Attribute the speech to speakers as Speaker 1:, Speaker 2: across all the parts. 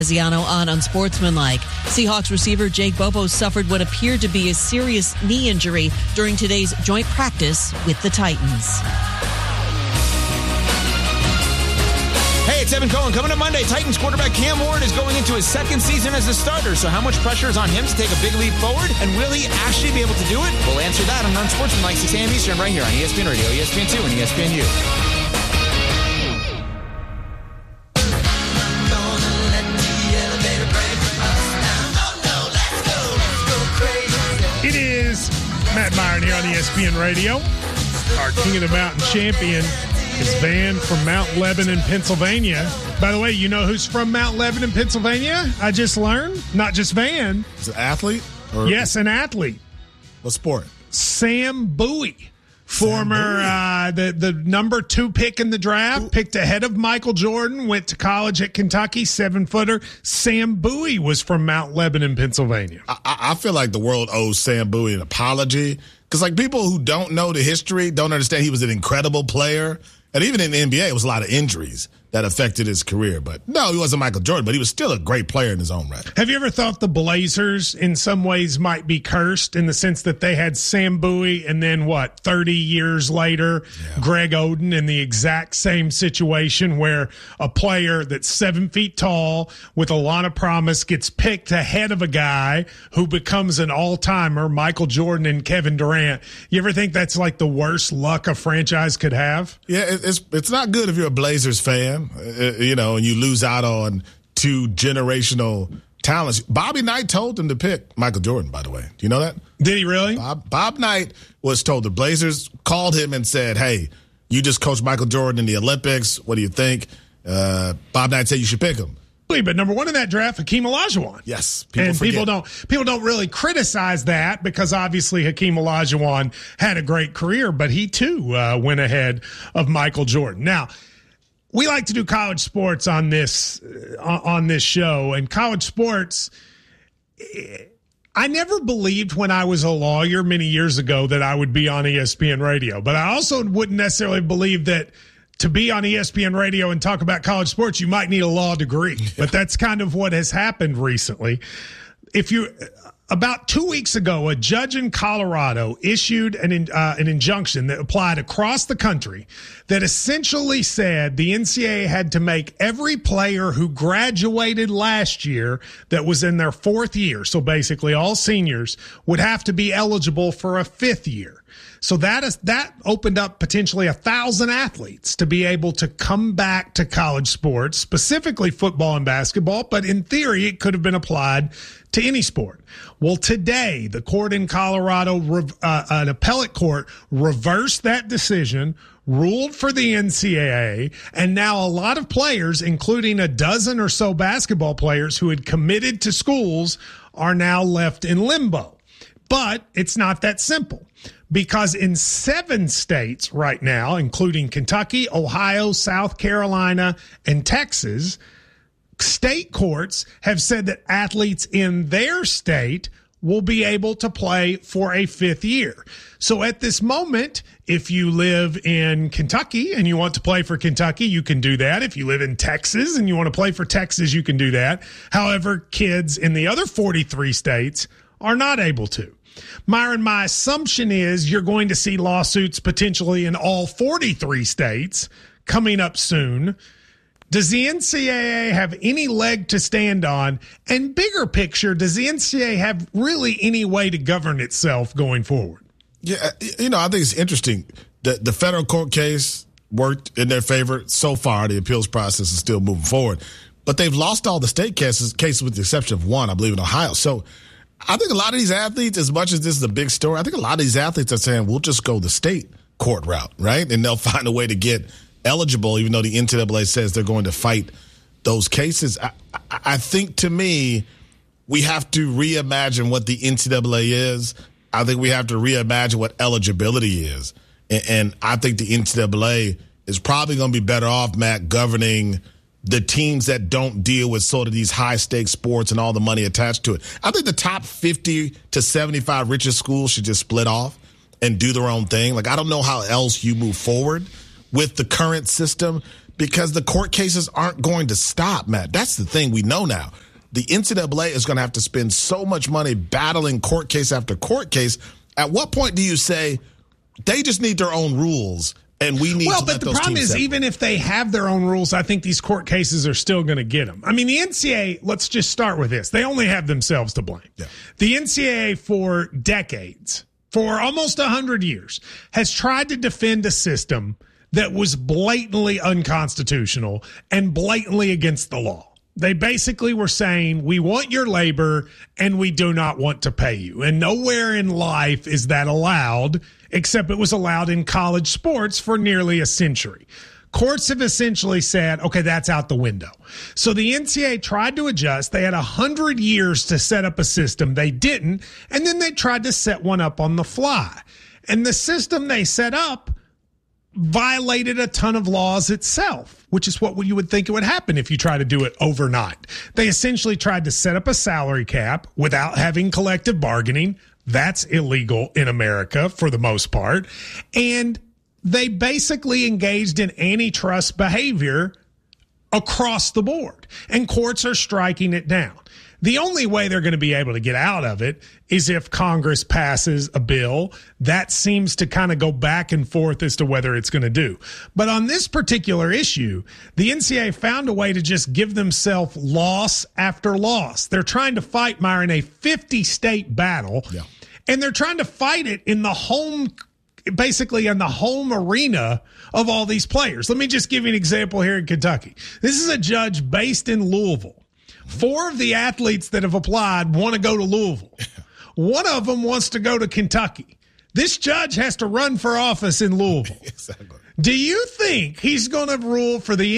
Speaker 1: Graziano on unsportsmanlike. Seahawks receiver Jake Bobo suffered what appeared to be a serious knee injury during today's joint practice with the Titans.
Speaker 2: Hey, it's Evan Cohen. Coming up Monday, Titans quarterback Cam Ward is going into his second season as a starter. So how much pressure is on him to take a big leap forward? And will he actually be able to do it? We'll answer that on Unsportsmanlike 6 a.m. Eastern right here on ESPN Radio, ESPN2, and ESPNU.
Speaker 3: It is Matt Byron here on ESPN Radio. Our King of the Mountain champion is Van from Mount Lebanon, Pennsylvania. By the way, you know who's from Mount Lebanon, Pennsylvania? I just learned. Not just Van.
Speaker 4: Is it an athlete?
Speaker 3: Yes, an athlete.
Speaker 4: What sport?
Speaker 3: Sam Bowie. Former, the number 2 pick in the draft, picked ahead of Michael Jordan, went to college at Kentucky, 7-footer. Sam Bowie was from Mount Lebanon, Pennsylvania.
Speaker 4: I feel like the world owes Sam Bowie an apology because, like, people who don't know the history don't understand he was an incredible player. And even in the NBA, it was a lot of injuries that affected his career. But no, he wasn't Michael Jordan, but he was still a great player in his own right.
Speaker 3: Have you ever thought the Blazers in some ways might be cursed in the sense that they had Sam Bowie and then 30 years later, Greg Oden in the exact same situation where a player that's 7 feet tall with a lot of promise gets picked ahead of a guy who becomes an all-timer, Michael Jordan and Kevin Durant. You ever think that's like the worst luck a franchise could have?
Speaker 4: Yeah, it's not good if you're a Blazers fan. And you lose out on 2 generational talents. Bobby Knight told them to pick Michael Jordan, by the way. Do you know that?
Speaker 3: Did he really?
Speaker 4: Bob Knight was told. The Blazers called him and said, hey, you just coached Michael Jordan in the Olympics. What do you think? Bob Knight said you should pick him.
Speaker 3: But number 1 in that draft, Hakeem Olajuwon.
Speaker 4: Yes,
Speaker 3: people don't really criticize that because obviously Hakeem Olajuwon had a great career, but he too went ahead of Michael Jordan. Now, we like to do college sports on this show, and college sports. I never believed when I was a lawyer many years ago that I would be on ESPN Radio, but I also wouldn't necessarily believe that to be on ESPN Radio and talk about college sports, you might need a law degree. Yeah. But that's kind of what has happened recently. About 2 weeks ago, a judge in Colorado issued an injunction that applied across the country that essentially said the NCAA had to make every player who graduated last year that was in their 4th year, so basically all seniors, would have to be eligible for a 5th year. So that opened up potentially 1,000 athletes to be able to come back to college sports, specifically football and basketball, but in theory it could have been applied to any sport. Well, today, the court in Colorado, an appellate court, reversed that decision, ruled for the NCAA, and now a lot of players, including a dozen or so basketball players who had committed to schools, are now left in limbo. But it's not that simple. Because in 7 states right now, including Kentucky, Ohio, South Carolina, and Texas, state courts have said that athletes in their state will be able to play for a 5th year. So at this moment, if you live in Kentucky and you want to play for Kentucky, you can do that. If you live in Texas and you want to play for Texas, you can do that. However, kids in the other 43 states are not able to. Myron, my assumption is you're going to see lawsuits potentially in all 43 states coming up soon. Does the NCAA have any leg to stand on? And bigger picture, does the NCAA have really any way to govern itself going forward?
Speaker 4: Yeah, I think it's interesting. The federal court case worked in their favor so far. The appeals process is still moving forward. But they've lost all the state cases with the exception of one, I believe, in Ohio. So I think a lot of these athletes, as much as this is a big story, I think a lot of these athletes are saying, we'll just go the state court route, right? And they'll find a way to get eligible, even though the NCAA says they're going to fight those cases. I think, to me, we have to reimagine what the NCAA is. I think we have to reimagine what eligibility is. And I think the NCAA is probably going to be better off, Matt, governing the teams that don't deal with sort of these high-stakes sports and all the money attached to it. I think the top 50 to 75 richest schools should just split off and do their own thing. Like, I don't know how else you move forward with the current system because the court cases aren't going to stop, Matt. That's the thing we know now. The NCAA is going to have to spend so much money battling court case after court case. At what point do you say they just need their own rules and we need to let those teams
Speaker 3: but the problem is, even if they have their own rules, I think these court cases are still going to get them. I mean, the NCAA, let's just start with this. They only have themselves to blame. Yeah. The NCAA for decades, for almost 100 years, has tried to defend a system that was blatantly unconstitutional and blatantly against the law. They basically were saying, we want your labor and we do not want to pay you. And nowhere in life is that allowed, except it was allowed in college sports for nearly a century. Courts have essentially said, okay, that's out the window. So the NCAA tried to adjust. They had 100 years to set up a system. They didn't. And then they tried to set one up on the fly. And the system they set up violated a ton of laws itself, which is what you would think it would happen if you try to do it overnight. They essentially tried to set up a salary cap without having collective bargaining. That's illegal in America for the most part. And they basically engaged in antitrust behavior across the board, and courts are striking it down. The only way they're going to be able to get out of it is if Congress passes a bill. That seems to kind of go back and forth as to whether it's going to do. But on this particular issue, the NCAA found a way to just give themselves loss after loss. They're trying to fight, Myron, a 50-state battle, and they're trying to fight it in the home, basically in the home arena of all these players. Let me just give you an example here in Kentucky. This is a judge based in Louisville. 4 of the athletes that have applied want to go to Louisville. One of them wants to go to Kentucky. This judge has to run for office in Louisville. Exactly. Do you think he's going to rule for the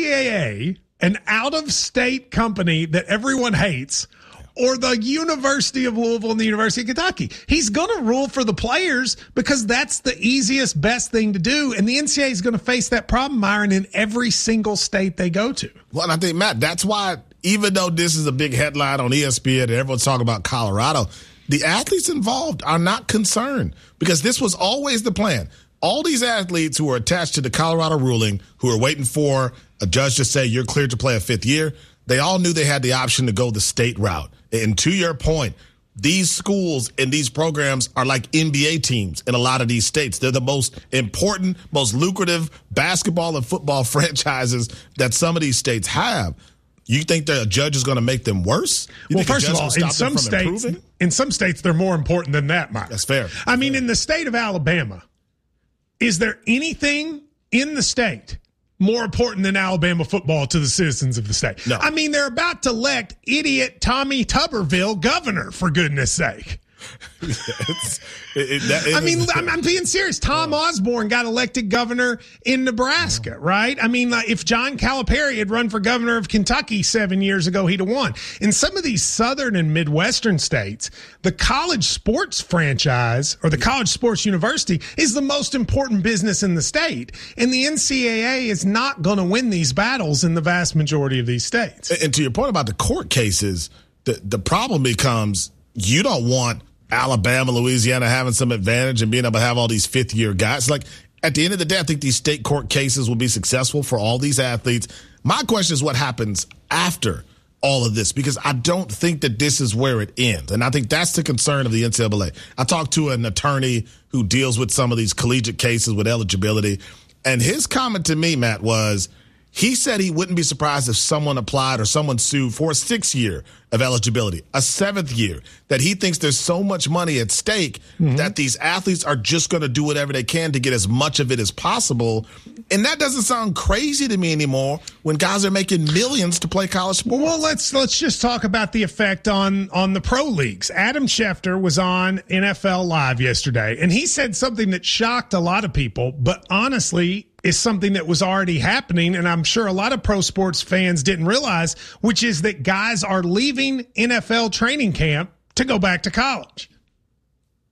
Speaker 3: NCAA, an out-of-state company that everyone hates, or the University of Louisville and the University of Kentucky? He's going to rule for the players because that's the easiest, best thing to do. And the NCAA is going to face that problem, Myron, in every single state they go to.
Speaker 4: Well, and I think, Matt, that's why, even though this is a big headline on ESPN and everyone's talking about Colorado, the athletes involved are not concerned because this was always the plan. All these athletes who are attached to the Colorado ruling, who are waiting for a judge to say you're cleared to play a 5th year, they all knew they had the option to go the state route. And to your point, these schools and these programs are like NBA teams in a lot of these states. They're the most important, most lucrative basketball and football franchises that some of these states have. You think the judge is going to make them worse? Well,
Speaker 3: first of all, in some states, they're more important than that, Mike.
Speaker 4: That's fair.
Speaker 3: I mean, in the state of Alabama, is there anything in the state more important than Alabama football to the citizens of the state?
Speaker 4: No.
Speaker 3: I mean, they're about to elect idiot Tommy Tuberville governor, for goodness sake. I'm being serious. Tom Osborne got elected governor in Nebraska, right? I mean, if John Calipari had run for governor of Kentucky 7 years ago, he'd have won. In some of these southern and midwestern states, the college sports franchise or the college sports university is the most important business in the state. And the NCAA is not going to win these battles in the vast majority of these states.
Speaker 4: And to your point about the court cases, the problem becomes you don't want Alabama, Louisiana having some advantage and being able to have all these 5th-year guys. Like, at the end of the day, I think these state court cases will be successful for all these athletes. My question is what happens after all of this, because I don't think that this is where it ends. And I think that's the concern of the NCAA. I talked to an attorney who deals with some of these collegiate cases with eligibility, and his comment to me, Matt, was he said he wouldn't be surprised if someone applied or someone sued for a 6th year of eligibility, a 7th year, that he thinks there's so much money at stake that these athletes are just going to do whatever they can to get as much of it as possible. And that doesn't sound crazy to me anymore when guys are making millions to play college sports.
Speaker 3: Well, let's just talk about the effect on the pro leagues. Adam Schefter was on NFL Live yesterday, and he said something that shocked a lot of people, but honestly is something that was already happening, and I'm sure a lot of pro sports fans didn't realize, which is that guys are leaving NFL training camp to go back to college.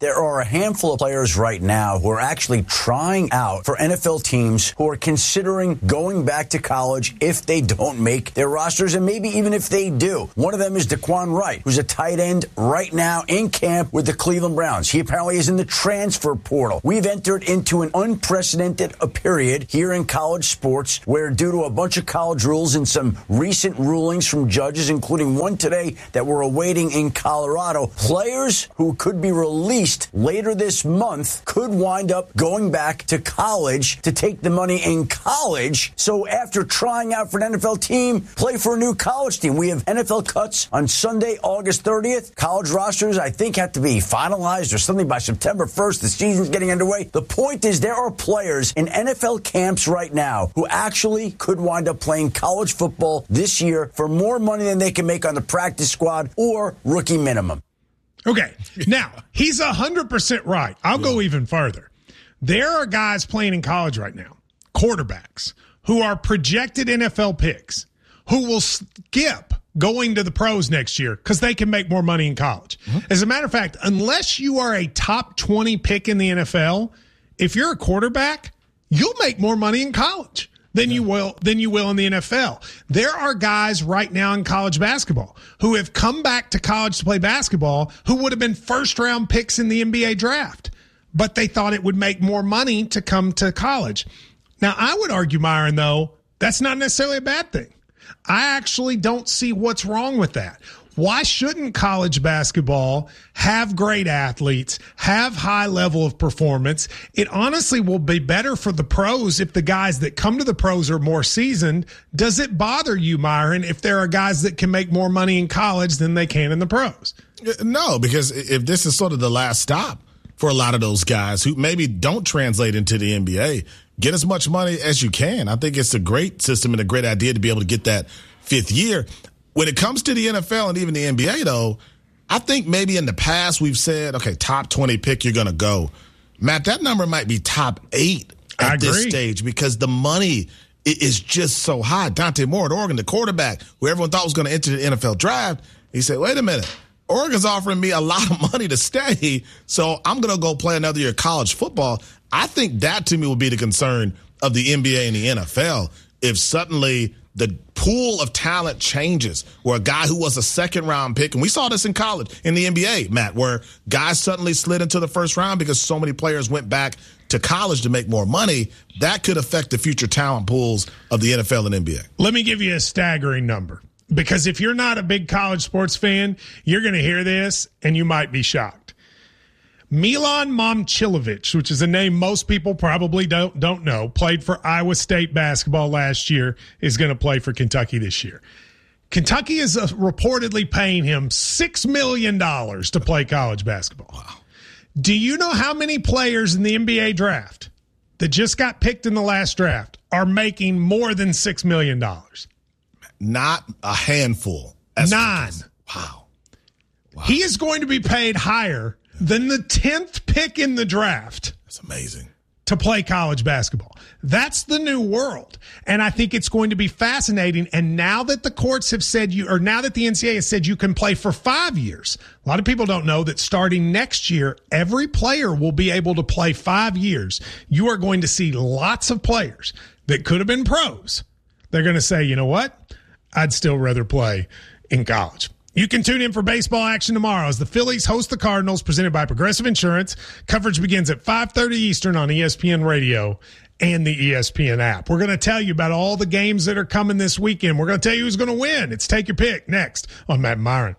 Speaker 5: There are a handful of players right now who are actually trying out for NFL teams who are considering going back to college if they don't make their rosters, and maybe even if they do. One of them is Daquan Wright, who's a tight end right now in camp with the Cleveland Browns. He apparently is in the transfer portal. We've entered into an unprecedented period here in college sports where, due to a bunch of college rules and some recent rulings from judges, including one today that we're awaiting in Colorado, players who could be released later this month could wind up going back to college to take the money in college. So after trying out for an NFL team, play for a new college team. We have NFL cuts on Sunday, August 30th. College rosters, I think, have to be finalized or something by September 1st. The season's getting underway. The point is there are players in NFL camps right now who actually could wind up playing college football this year for more money than they can make on the practice squad or rookie minimum.
Speaker 3: Okay, now, he's 100% right. I'll go even further. There are guys playing in college right now, quarterbacks, who are projected NFL picks, who will skip going to the pros next year because they can make more money in college. As a matter of fact, unless you are a top 20 pick in the NFL, if you're a quarterback, you'll make more money in college than you will in the NFL. There are guys right now in college basketball who have come back to college to play basketball who would have been first-round picks in the NBA draft, but they thought it would make more money to come to college. Now, I would argue, Myron, though, that's not necessarily a bad thing. I actually don't see what's wrong with that. Why shouldn't college basketball have great athletes, have high level of performance? It honestly will be better for the pros if the guys that come to the pros are more seasoned. Does it bother you, Myron, if there are guys that can make more money in college than they can in the pros?
Speaker 4: No, because if this is sort of the last stop for a lot of those guys who maybe don't translate into the NBA, get as much money as you can. I think it's a great system and a great idea to be able to get that fifth year. When it comes to the NFL and even the NBA, though, I think maybe in the past we've said, okay, top 20 pick, you're going to go. Matt, that number might be top 8 at this stage because the money is just so high. Dante Moore at Oregon, the quarterback, who everyone thought was going to enter the NFL draft, he said, wait a minute, Oregon's offering me a lot of money to stay, so I'm going to go play another year of college football. I think that, to me, would be the concern of the NBA and the NFL if suddenly the pool of talent changes, where a guy who was a second-round pick, and we saw this in college, in the NBA, Matt, where guys suddenly slid into the first round because so many players went back to college to make more money. That could affect the future talent pools of the NFL and NBA.
Speaker 3: Let me give you a staggering number, because if you're not a big college sports fan, you're going to hear this, and you might be shocked. Milan Momcilovic, which is a name most people probably don't know, played for Iowa State basketball last year, is going to play for Kentucky this year. Kentucky is reportedly paying him $6 million to play college basketball. Wow. Do you know how many players in the NBA draft that just got picked in the last draft are making more than $6 million?
Speaker 4: Not a handful.
Speaker 3: 9.
Speaker 4: Wow.
Speaker 3: He is going to be paid higher than the 10th pick in the draft.
Speaker 4: That's amazing.
Speaker 3: To play college basketball. That's the new world. And I think it's going to be fascinating. And now that the courts have said now that the NCAA has said you can play for 5 years, a lot of people don't know that starting next year, every player will be able to play 5 years. You are going to see lots of players that could have been pros. They're going to say, you know what? I'd still rather play in college. You can tune in for baseball action tomorrow as the Phillies host the Cardinals, presented by Progressive Insurance. Coverage begins at 5:30 Eastern on ESPN Radio and the ESPN app. We're going to tell you about all the games that are coming this weekend. We're going to tell you who's going to win. It's Take Your Pick next on Matt and Myron.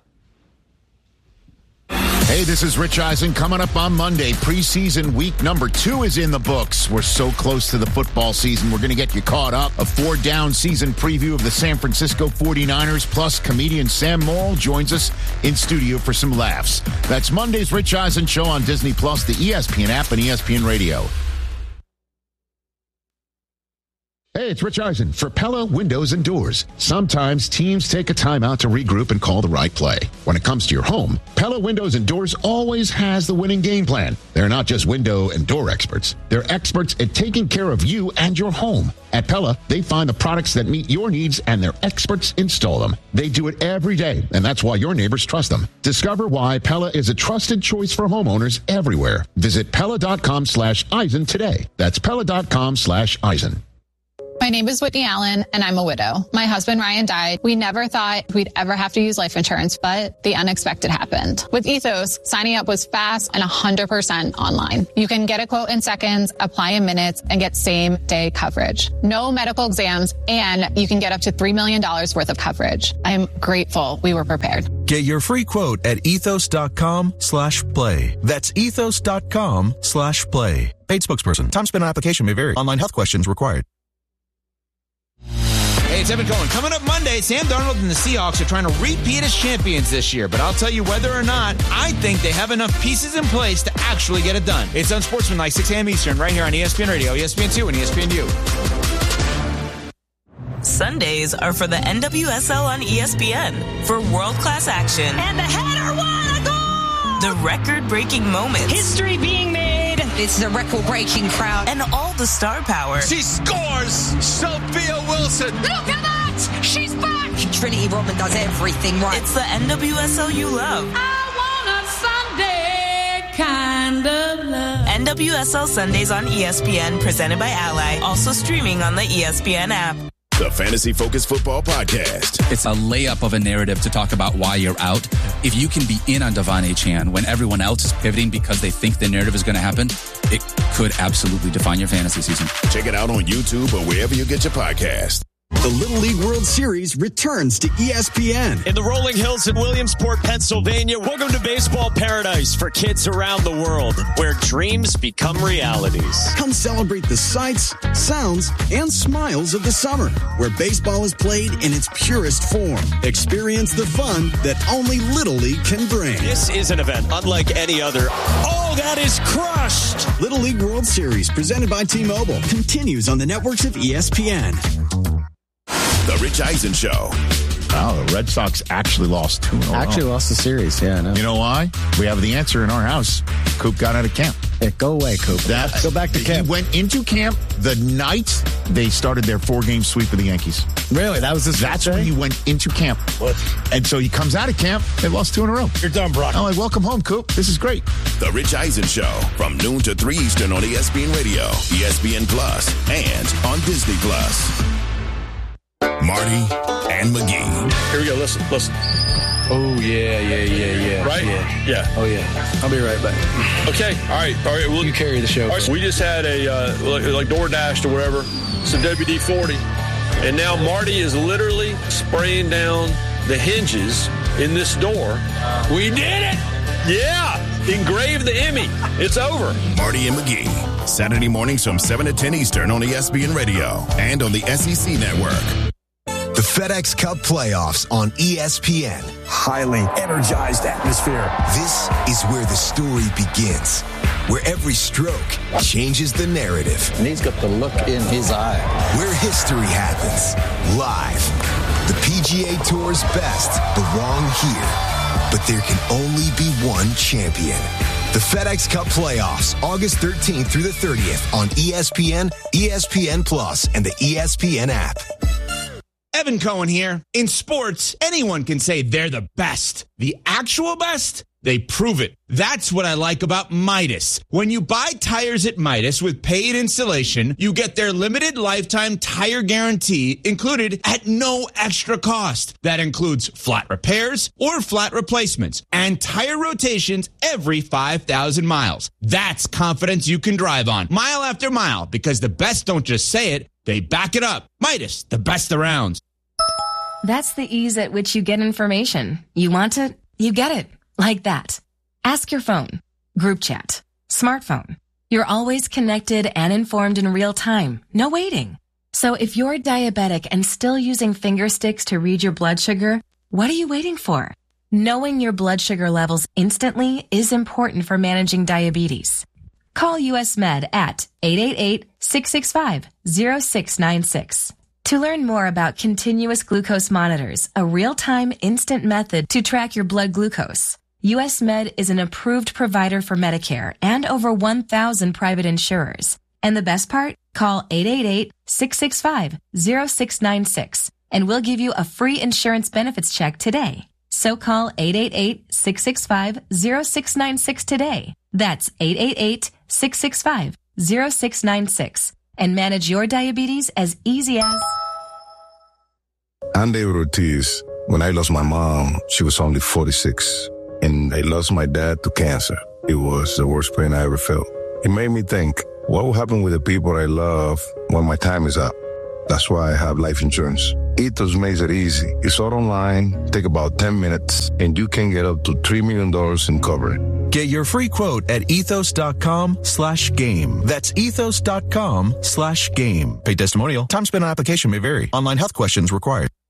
Speaker 6: Hey, this is Rich Eisen. Coming up on Monday, preseason week number 2 is in the books. We're so close to the football season. We're going to get you caught up. A 4-down season preview of the San Francisco 49ers, plus comedian Sam Morrill joins us in studio for some laughs. That's Monday's Rich Eisen Show on Disney+, the ESPN app, and ESPN Radio. Hey, it's Rich Eisen for Pella Windows and Doors. Sometimes teams take a timeout to regroup and call the right play. When it comes to your home, Pella Windows and Doors always has the winning game plan. They're not just window and door experts. They're experts at taking care of you and your home. At Pella, they find the products that meet your needs and their experts install them. They do it every day, and that's why your neighbors trust them. Discover why Pella is a trusted choice for homeowners everywhere. Visit Pella.com/Eisen today. That's Pella.com/Eisen.
Speaker 7: My name is Whitney Allen, and I'm a widow. My husband, Ryan, died. We never thought we'd ever have to use life insurance, but the unexpected happened. With Ethos, signing up was fast and 100% online. You can get a quote in seconds, apply in minutes, and get same-day coverage. No medical exams, and you can get up to $3 million worth of coverage. I'm grateful we were prepared.
Speaker 8: Get your free quote at ethos.com/play. That's ethos.com/play. Paid spokesperson. Time spent on application may vary. Online health questions required.
Speaker 2: Hey, it's Evan Cohen. Coming up Monday, Sam Darnold and the Seahawks are trying to repeat as champions this year. But I'll tell you whether or not, I think they have enough pieces in place to actually get it done. It's Unsportsmanlike, 6 a.m. Eastern, right here on ESPN Radio, ESPN2, and ESPNU.
Speaker 9: Sundays are for the NWSL on ESPN for world-class action.
Speaker 10: And the header won a goal!
Speaker 9: The record-breaking moments.
Speaker 10: History being made. It's the record-breaking crowd.
Speaker 9: And all the star power.
Speaker 11: She scores! Sophia Wilson!
Speaker 10: Look at that! She's back! Trinity Rodman does everything right.
Speaker 9: It's the NWSL you love.
Speaker 10: I want a Sunday kind of love.
Speaker 9: NWSL Sundays on ESPN, presented by Ally. Also streaming on the ESPN app.
Speaker 12: The Fantasy Focus Football Podcast.
Speaker 13: It's a layup of a narrative to talk about why you're out. If you can be in on Devon Achane when everyone else is pivoting because they think the narrative is going to happen, it could absolutely define your fantasy season.
Speaker 12: Check it out on YouTube or wherever you get your podcast.
Speaker 14: The Little League World Series returns to ESPN.
Speaker 15: In the rolling hills in Williamsport, Pennsylvania, welcome to baseball paradise for kids around the world, where dreams become realities.
Speaker 14: Come celebrate the sights, sounds, and smiles of the summer, where baseball is played in its purest form. Experience the fun that only Little League can bring.
Speaker 15: This is an event unlike any other. Oh, that is crushed!
Speaker 14: Little League World Series, presented by T-Mobile, continues on the networks of ESPN.
Speaker 12: The Rich Eisen Show.
Speaker 6: Wow, the Red Sox actually lost 2 in a row.
Speaker 16: Actually lost the series, yeah. I know.
Speaker 6: You know why? We have the answer in our house. Coop got out of camp.
Speaker 16: Yeah, go away, Coop. Go back to camp.
Speaker 6: He went into camp the night they started their 4-game sweep of the Yankees.
Speaker 16: Really?
Speaker 6: That's when he went into camp. What? And so he comes out of camp. They lost 2 in a row.
Speaker 16: You're done, Brock.
Speaker 6: I'm like, welcome home, Coop. This is great.
Speaker 12: The Rich Eisen Show from noon to 3 Eastern on ESPN Radio, ESPN Plus, and on Disney Plus. Marty and McGee.
Speaker 11: Here we go. Listen.
Speaker 16: Oh, yeah.
Speaker 11: Right? Yeah.
Speaker 16: Oh, yeah. I'll be right back.
Speaker 11: Okay. All right. Well,
Speaker 16: you carry the show.
Speaker 11: All right, so we just had a, like DoorDash or whatever, some WD-40. And now Marty is literally spraying down the hinges in this door. We did it! Yeah! Engrave the Emmy. It's over.
Speaker 12: Marty and McGee. Saturday mornings from 7 to 10 Eastern on ESPN Radio and on the SEC Network.
Speaker 17: The FedEx Cup playoffs on ESPN.
Speaker 5: Highly energized atmosphere.
Speaker 17: This is where the story begins, where every stroke changes the narrative.
Speaker 16: And he's got the look in his eye.
Speaker 17: Where history happens, live. The PGA Tour's best belong here, but there can only be one champion. The FedEx Cup playoffs, August 13th through the 30th on ESPN, ESPN Plus, and the ESPN app.
Speaker 2: Evan Cohen here. In sports, anyone can say they're the best. The actual best? They prove it. That's what I like about Midas. When you buy tires at Midas with paid installation, you get their limited lifetime tire guarantee included at no extra cost. That includes flat repairs or flat replacements and tire rotations every 5,000 miles. That's confidence you can drive on mile after mile, because the best don't just say it, they back it up. Midas, the best around.
Speaker 18: That's the ease at which you get information. You want it, you get it. Like that. Ask your phone. Group chat. Smartphone. You're always connected and informed in real time. No waiting. So if you're diabetic and still using finger sticks to read your blood sugar, what are you waiting for? Knowing your blood sugar levels instantly is important for managing diabetes. Call US Med at 888-665-0696. To learn more about continuous glucose monitors, a real-time instant method to track your blood glucose, US Med is an approved provider for Medicare and over 1,000 private insurers. And the best part? Call 888-665-0696 and we'll give you a free insurance benefits check today. So call 888-665-0696 today. That's 888-665-0696 and manage your diabetes as easy as...
Speaker 19: I'm David Ortiz. When I lost my mom, she was only 46. And I lost my dad to cancer. It was the worst pain I ever felt. It made me think, what will happen with the people I love when my time is up? That's why I have life insurance. Ethos makes it easy. It's all online, take about 10 minutes, and you can get up to $3 million in coverage.
Speaker 8: Get your free quote at ethos.com/game. That's ethos.com/game. Pay testimonial. Time spent on application may vary. Online health questions required.